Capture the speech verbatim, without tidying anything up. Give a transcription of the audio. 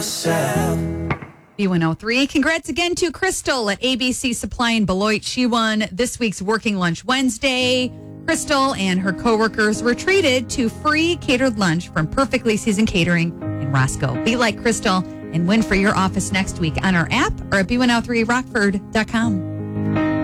B one oh three. Congrats again to Crystal at A B C Supply in Beloit. She won this week's Working Lunch Wednesday. Crystal and her coworkers were treated to free catered lunch from Perfectly Seasoned Catering in Roscoe. Be like Crystal and win for your office next week on our app or at B one oh three rockford dot com.